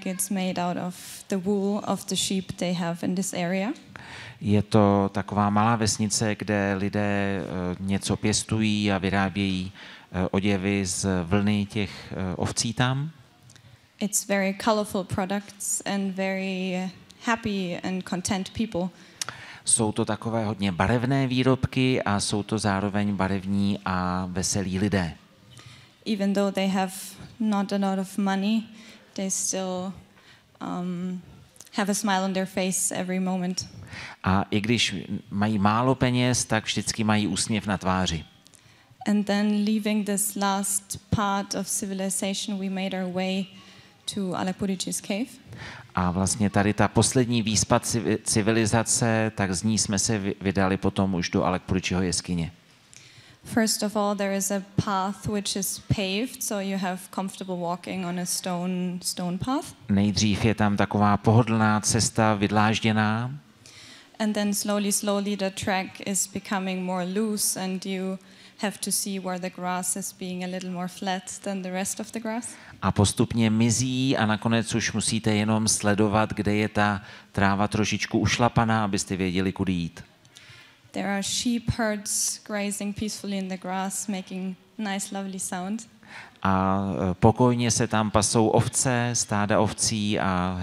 like it's made out of the wool of the sheep they have in this area. Je to taková malá vesnice, kde lidé něco pěstují a vyrábějí oděvy z vlny těch ovcí tam. It's very colorful products and very happy and content people. Jsou to takové hodně barevné výrobky a jsou to zároveň barevní a veselí lidé. Even though they have not a lot of money, they still have a smile on their face every moment. A i když mají málo peněz, tak vždycky mají úsměv na tváři. And then leaving this last part of civilization, we made our way to Alekpurichi's cave. A vlastně tady ta poslední výspa civilizace, tak z ní jsme se vydali potom už do Alekpurichiho jeskyně. First of all, there is a path which is paved, so you have comfortable walking on a stone path. Nejdřív je tam taková pohodlná cesta vydlážděná. And then slowly the track is becoming more loose and you have to see where the grass is being a little more flat than the rest of the grass. A postupně mizí a nakonec už musíte jenom sledovat, kde je ta tráva trošičku ušlapaná, abyste věděli, kudy jít. There are sheep herds grazing peacefully in the grass, making nice, lovely sound. A pokojně se tam pasou ovce, stáda ovcí a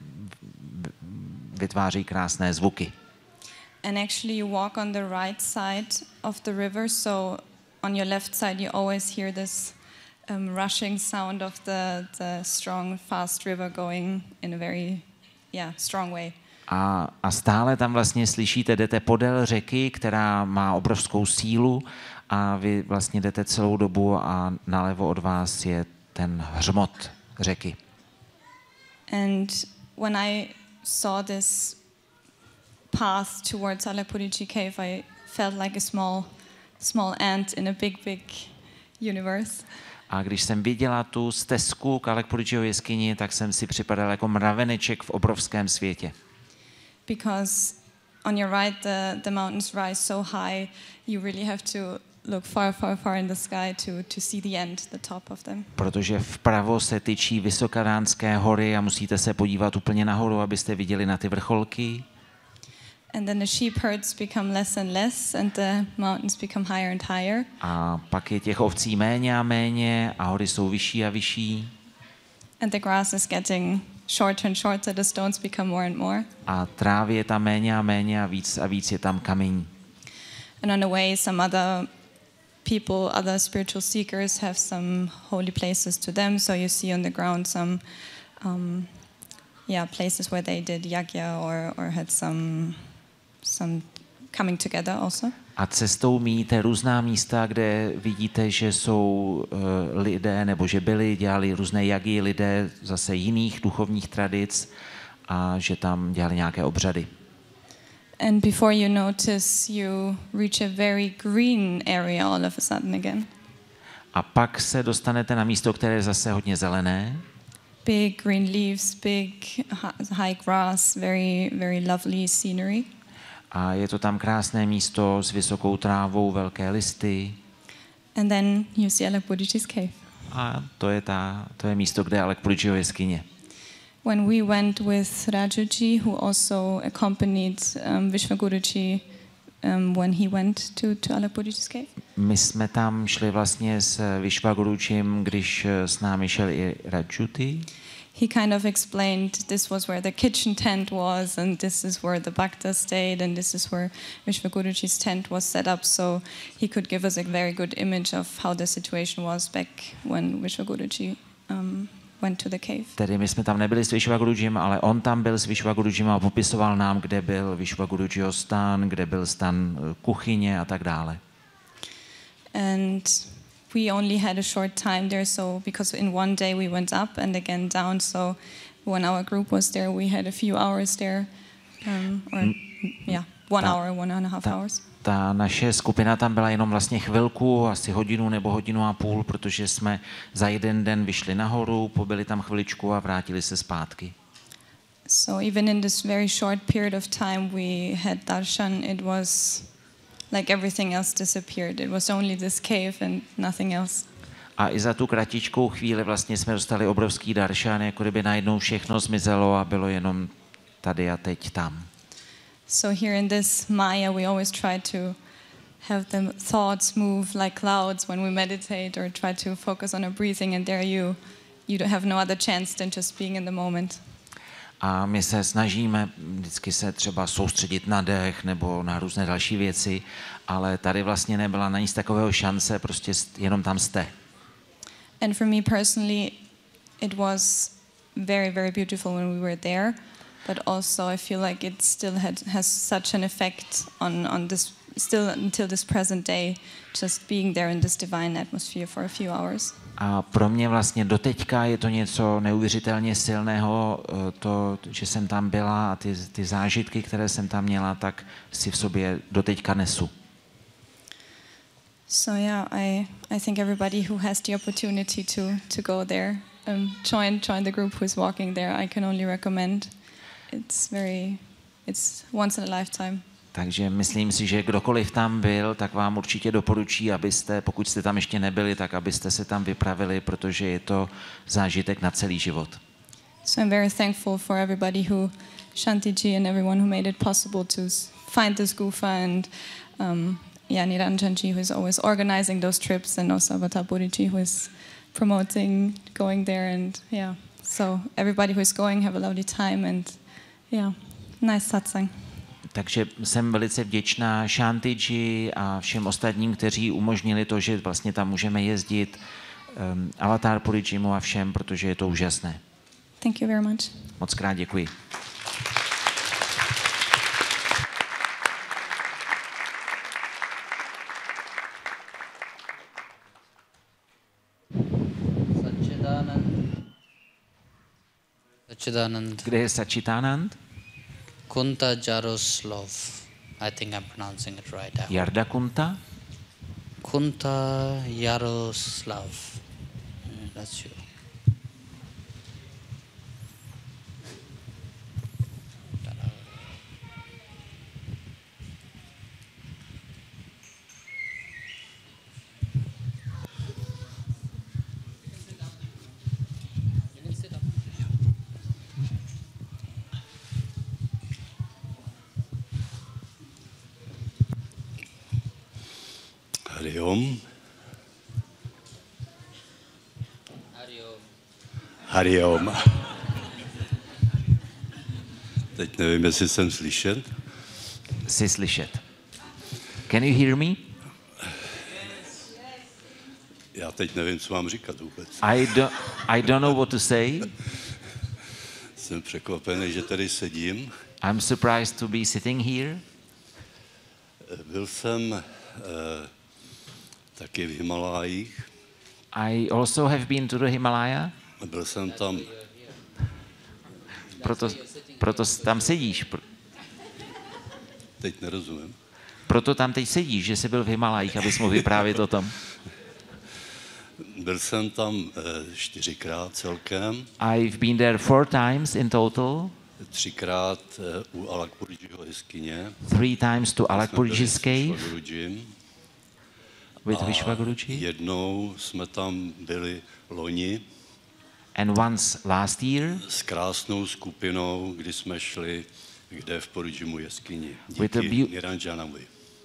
vytváří krásné zvuky. And actually you walk on the right side of the river, so on your left side you always hear this rushing sound of the strong, fast river going in a very strong way. A stále tam vlastně slyšíte, jdete podél řeky, která má obrovskou sílu a vy vlastně jdete celou dobu a nalevo od vás je ten hřmot řeky. And when I saw this path towards Alekpurichi cave, I felt like a small ant in a big universe. A když jsem viděla tu stezku k Alekpurichiho jeskyni, tak jsem si připadal jako mraveneček v obrovském světě. Because on your right the mountains rise so high, you really have to look far in the sky to see the end, the top of them. Protože vpravo se tyčí Vysokadánské hory a musíte se podívat úplně nahoru, abyste viděli na ty vrcholky. And then the sheep herds become less and less and the mountains become higher and higher. A pak je těch ovcí méně a méně a hory jsou vyšší a vyšší. And the grass is getting shorter and shorter, the stones become more and more. A trávy je tam méně a méně a víc je tam kamení. And on the way some other people, other spiritual seekers have some holy places to them, so you see on the ground some places where they did yagya or had some coming together also. A cestou míjíte různá místa, kde vidíte, že jsou lidé, nebo že dělali různé jagy lidé zase jiných duchovních tradic a že tam dělali nějaké obřady. And before you notice, you reach a very green area all of a sudden again. A pak se dostanete na místo, které je zase hodně zelené. Big green leaves, big high grass, very lovely scenery. A je to tam krásné místo s vysokou trávou, velké listy. And then you see Alekpurichi's cave. A to je místo, kde je Alekpurichiho jeskyně. When we went with Rajuji, who also accompanied Vishwaguruji when he went to Alekpurichi's cave. My jsme tam šli vlastně s Vishwagurujim, když s námi šel i Rajuti. He kind of explained this was where the kitchen tent was and this is where the Bhakta stayed and this is where Vishwaguruji's tent was set up, so he could give us a very good image of how the situation was back when Vishwaguruji went to the cave. Tedy my jsme tam nebyli s Vishwagurujim, ale on tam byl s Vishwagurujim a popisoval nám, kde byl Vishwagurujiho stan, kde byl stan kuchyně a tak dále. And we only had a short time there, so because in one day we went up and again down, so when our group was there, we had a few hours there, 1 hour, 1.5 hours. Ta naše skupina tam byla jenom vlastně chvilku, asi hodinu nebo hodinu a půl, protože jsme za jeden den vyšli nahoru, pobyli tam chviličku a vrátili se zpátky. So even in this very short period of time we had darshan, it was like everything else disappeared. It was only this cave and nothing else. A i za tu kratičkou chvíli vlastně jsme dostali obrovský daršan, jako kdyby najednou všechno zmizelo a bylo jenom tady a teď tam. So here in this Maya, we always try to have the thoughts move like clouds when we meditate or try to focus on our breathing, and there you have no other chance than just being in the moment. A my se snažíme vždycky se třeba soustředit na dech nebo na různé další věci, ale tady vlastně nebyla na nic takového šance, prostě jenom tam jste. And for me personally, it was very, very beautiful when we were there, but also I feel like it still has such an effect on this, still until this present day, just being there in this divine atmosphere for a few hours. A pro mě vlastně doteďka je to něco neuvěřitelně silného, to, že jsem tam byla a ty zážitky, které jsem tam měla, tak si v sobě doteďka nesu. So yeah, I think everybody who has the opportunity to go there, join the group who is walking there, I can only recommend. It's once in a lifetime. Takže myslím si, že kdokoliv tam byl, tak vám určitě doporučí, abyste, pokud jste tam ještě nebyli, tak abyste se tam vypravili, protože je to zážitek na celý život. So I'm very thankful for everybody who, Shantiji and everyone who made it possible to find this gufa, and Niranjanji, who is always organizing those trips, and also Avatabodhiji, who is promoting going there, and so everybody who is going, have a lovely time, and nice satsang. Takže jsem velice vděčná Shantiji a všem ostatním, kteří umožnili to, že vlastně tam můžeme jezdit, Avatar Purijimu a všem, protože je to úžasné. Thank you very much. Moc krát děkuji. Satchidanand. Kde je Satchitanand? Kunta Jaroslav. I think I'm pronouncing it right. Jarda Kunta? Kunta Jaroslav. That's you. Hariom. Hariom. Teď nevím, jestli jsem slyšet. Jsi slyšet. Can you hear me? Já teď nevím, co mám říkat vůbec. I don't know what to say. Jsem překvapený, že tady sedím. I'm surprised to be sitting here. Byl jsem taky v Himalájích. I also have been to the Himalaya. Byl jsem tam. Proto tam sedíš. Teď nerozumím. Proto tam teď sedíš, že jsi byl v Himalajích, abys mohl vyprávět o tom. Byl jsem tam 4krát celkem. I've been there 4 times in total. 3krát u Alakpurjiho jeskyně. 3 times to Alakpurji's cave. With Vishvaguruji. Jednou jsme tam byli loni. And once last year. S krásnou skupinou, kdy jsme šli kde v Purijimu jeskyni. Díky Niranjanovi.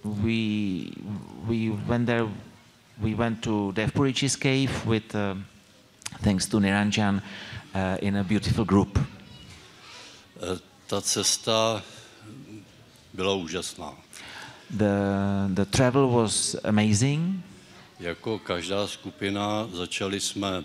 We went there. We went to Dev Puriji's cave with thanks to Niranjan in a beautiful group. Ta cesta byla úžasná. The travel was amazing. Jako každá skupina začali jsme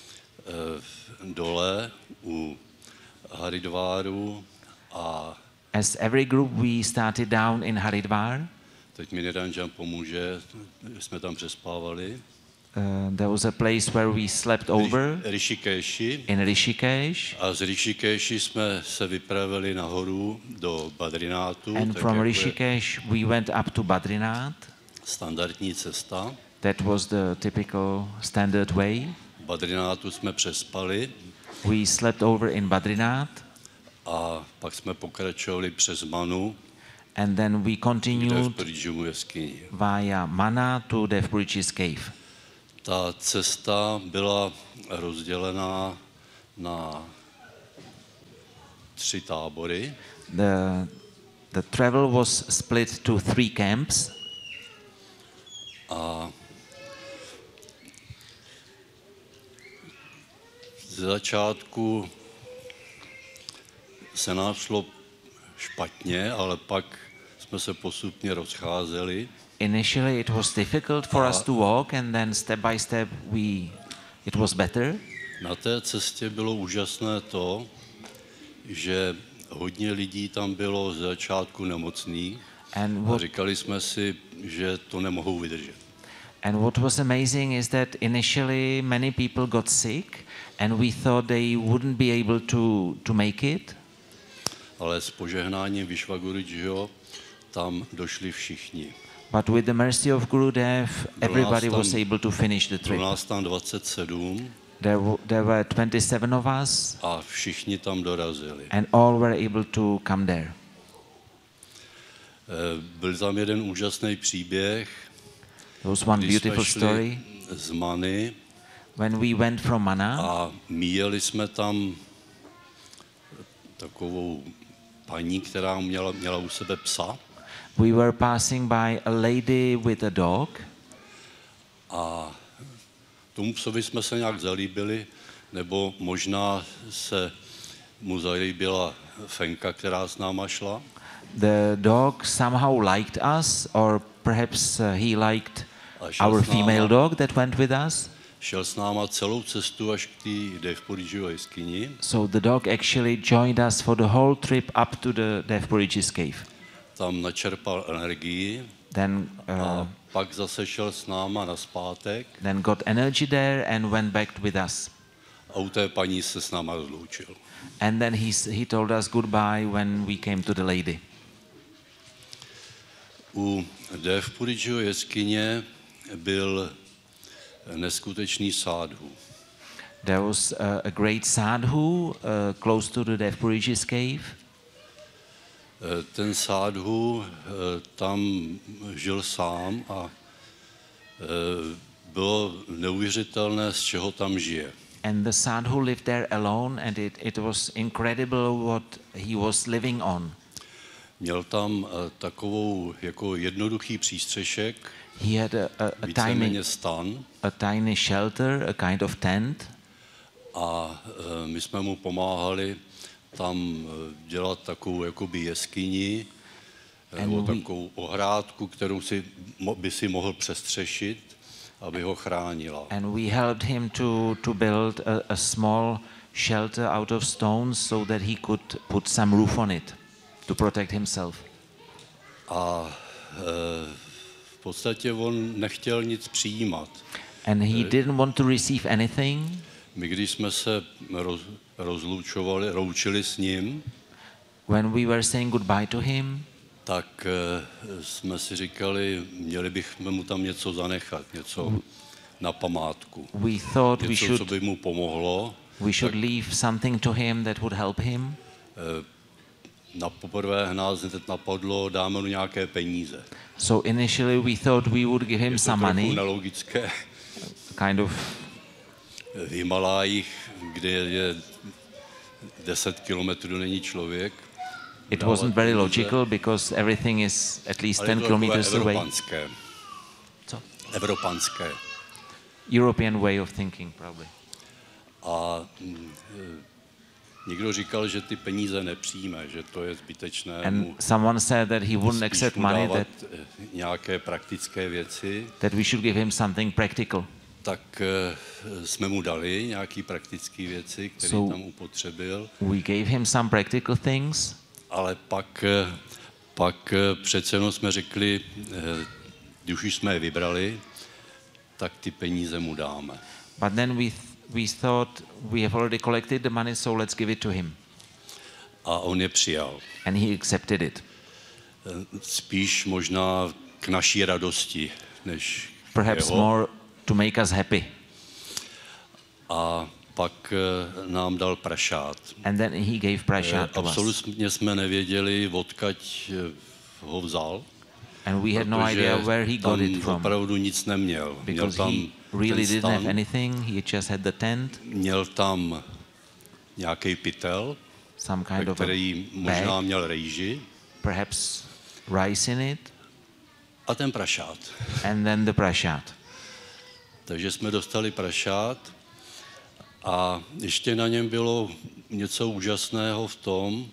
dole u Haridváru a as every group we started down in Haridwar. Teď mi Niranjan pomůže, jsme tam přespávali. There was a place where we slept over. In Rishikesh. A z Rishikeshi jsme se vypravili nahoru do Badrinátu. And from Rishikesh we went up to Badrinath. Standardní cesta. That was the typical standard way. V Badrinátu jsme přespali. We slept over in Badrinath. A pak jsme pokračovali přes Manu. And then we continued via Mana to Dev Puriji's cave. Ta cesta byla rozdělená na 3 tábory. The travel was split to 3 camps. A z začátku se nám šlo špatně, ale pak jsme se postupně rozcházeli. Initially it was difficult for us to walk, and then step by step it was better. Na té cestě bylo úžasné to, že hodně lidí tam bylo z začátku nemocných a říkali jsme si, že to nemohou vydržet. And what was amazing is that initially many people got sick and we thought they wouldn't be able to make it. Ale s požehnáním Vishvagurudžího tam došli všichni. But with the mercy of Gurudev, everybody was able to finish the trip. Bylo nás tam 27. There were 27 of us. A všichni tam dorazili. And all were able to come there. Byl tam jeden úžasný příběh. There was one beautiful story. Z Many. When we went from Mana. A míjeli jsme tam takovou paní, která měla u sebe psa. We were passing by a lady with a dog. A tomu psovi jsme se nějak zalíbili, nebo možná se mu zalíbila Fenka, která s náma šla. The dog somehow liked us, or perhaps he liked our female dog that went with us. Šel s náma celou cestu až k té Devpurijiho jeskyni. So the dog actually joined us for the whole trip up to the Devpuriji's cave. Tam načerpal energii. Then a pak zase šel s náma nazpátek. Then got energy there and went back with us. A u té paní se s náma rozloučil. And then he told us goodbye when we came to the lady. U Devpurijiho jeskyně byl neskutečný sadhu. There was a great sadhu close to the Devpuriji's cave. Ten sadhu tam žil sám a bylo neuvěřitelné, z čeho tam žije. And the sadhu lived there alone, and it was incredible what he was living on. Měl tam takovou jako jednoduchý přístřešek. He had a tiny shelter, a kind of tent. A my jsme mu pomáhali tam dělat takovou jakoby jeskyni, nebo takovou ohrádku, kterou by si mohl přestřešit, aby ho chránila. And we helped him to build a small shelter out of stones so that he could put some roof on it to protect himself. A v podstatě on nechtěl nic přijímat. And he didn't want to receive anything. My, když jsme se loučili s ním, when we were saying goodbye to him, tak jsme si říkali, měli bychom mu tam něco zanechat, něco na památku. We thought něco, co by mu pomohlo. We should leave something to him that would help him. Na poprvé nás napadlo, dáme mu nějaké peníze. So initially we thought we would give him some money. Je to trochu nelogické. Kind of. V Himalájích, kde je 10 kilometrů, není člověk. It wasn't very logical because everything is at least 10 kilometers away. Co? Evropanské. European way of thinking, probably. A někdo říkal, že ty peníze nepřijme, že to je zbytečné. And someone said that he wouldn't accept money, that nějaké praktické věci. That we should give him something practical. Tak jsme mu dali nějaké praktické věci, které tam upotřebil. We gave him some practical things. Ale pak přece jenom jsme řekli, když už jsme je vybrali, tak ty peníze mu dáme. But then we thought we have already collected the money, so let's give it to him. A on je přijal. And he accepted it. Spíš možná k naší radosti, než perhaps jeho. More to make us happy. A pak nám dal prašát. And then he gave prasad to us. Absolutně jsme nevěděli, odkud ho vzal. And we had no protože idea where he got it tam from. opravdu nic neměl. Měl Because tam he really ten didn't have stan, anything. He just had the tent, měl tam nějaký pytel, some kind ve of a který možná bag, měl rejži, perhaps rice in it, a ten prašát. and then the prashat. Takže jsme dostali prašát a ještě na něm bylo něco úžasného v tom,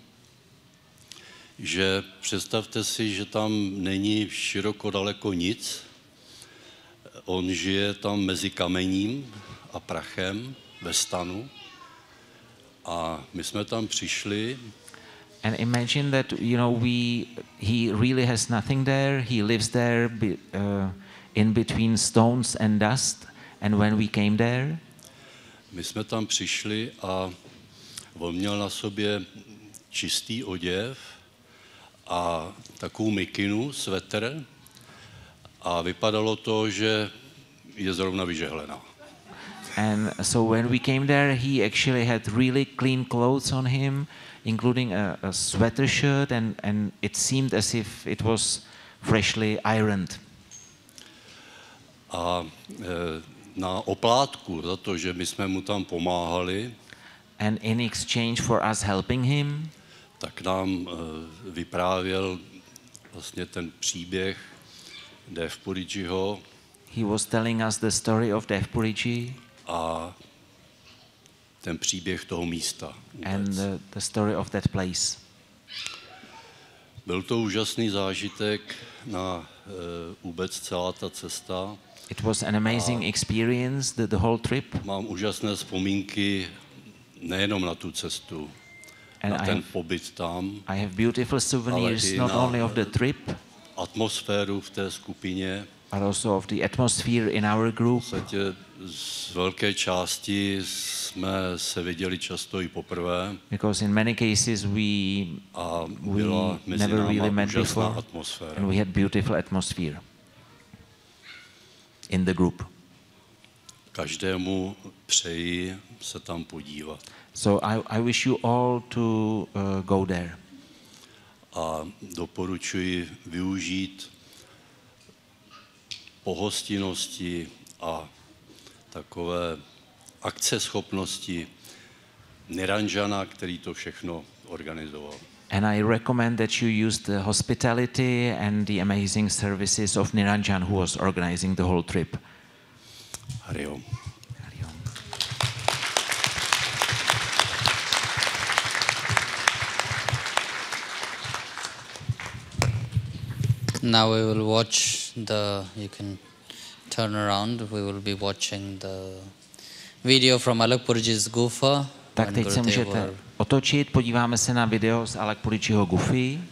že představte si, že tam není široko daleko nic. On žije tam mezi kamením a prachem ve stanu a my jsme tam přišli And imagine that, you know, he really has nothing there. He lives there in between stones and dust. And when we came there, My jsme tam přišli a on měl na sobě čistý oděv a takovou mikinu, svetr a vypadalo to, že je zrovna vyžehlená. and so when we came there, he actually had really clean clothes on him, including a sweater shirt, and it seemed as if it was freshly ironed. A na oplátku za to, že my jsme mu tam pomáhali, And in exchange for us helping him, tak nám vyprávěl vlastně ten příběh Dev Purijiho he was telling us the story of Dev Puriji a ten příběh toho místa. and the story of that place. Byl to úžasný zážitek na vůbec celá ta cesta. It was an amazing experience, the whole trip. Mám úžasné vzpomínky nejenom na tu cestu, And na ten pobyt tam, I have beautiful souvenirs i not na- only of the trip, atmosféru v té skupině. but also of the atmosphere in our group. V podstatě z velké části jsme se viděli často i poprvé Because in many cases a we byla mezi never really náma met úžasná before, atmosféra. and we had beautiful atmosphere in the group. Každému přeji se tam podívat. So I wish you all to go there. A doporučuji využít pohostinnosti a takové akceschopnosti Niranjana, který to všechno organizoval. And I recommend that you use the hospitality and the amazing services of Niranjan, who was organizing the whole trip. Hari Om. Now we will watch you can turn around, we will be watching the video from Alak Puriji's Gufa. Tak when teď se Gurudev můžete were otočit, podíváme se na video z Alak Purijiho Gufy.